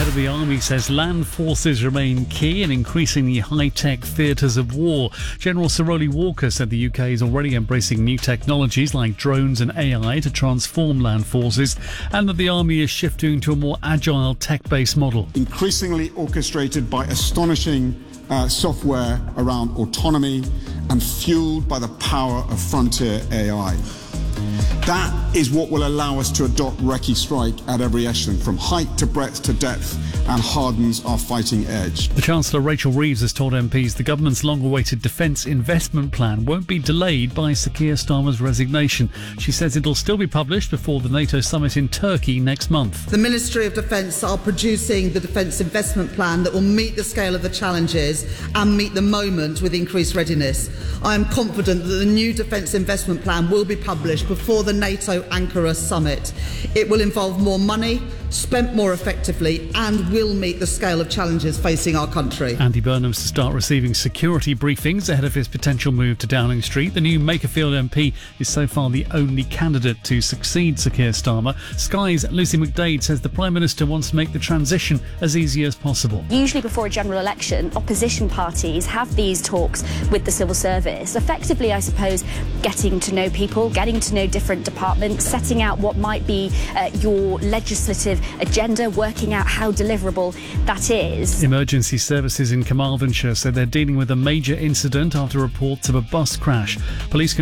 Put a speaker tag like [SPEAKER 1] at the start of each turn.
[SPEAKER 1] head of the army says land forces remain key in increasingly high-tech theatres of war. General Sir Rowley Walker said the UK is already embracing new technologies like drones and AI to transform land forces, and that the army is shifting to a more agile tech-based model.
[SPEAKER 2] Increasingly orchestrated by astonishing software around autonomy and fueled by the power of frontier AI. That is what will allow us to adopt recce strike at every echelon, from height to breadth to depth, and hardens our fighting edge.
[SPEAKER 1] The Chancellor Rachel Reeves has told MPs the government's long-awaited defence investment plan won't be delayed by Sir Keir Starmer's resignation. She says it'll still be published before the NATO summit in Turkey next month.
[SPEAKER 3] The Ministry of Defence are producing the defence investment plan that will meet the scale of the challenges and meet the moment with increased readiness. I am confident that the new defence investment plan will be published before the NATO Ankara summit. It will involve more money, spent more effectively, and will meet the scale of challenges facing our country.
[SPEAKER 1] Andy Burnham's to start receiving security briefings ahead of his potential move to Downing Street. The new Makerfield MP is so far the only candidate to succeed Sir Keir Starmer. Sky's Lucy McDade says the Prime Minister wants to make the transition as easy as possible.
[SPEAKER 4] Usually before a general election, opposition parties have these talks with the civil service, effectively, I suppose, getting to know people, getting to know different departments, setting out what might be your legislative agenda, working out how deliverable that is.
[SPEAKER 1] Emergency services in Carmarthenshire said they're dealing with a major incident after reports of a bus crash. Police